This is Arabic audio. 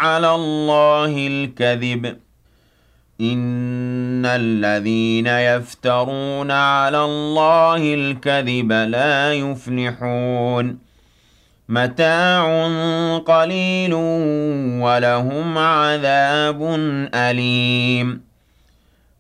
على الله الكذب إن الذين يفترون على الله الكذب لا يفلحون متاع قليل ولهم عذاب أليم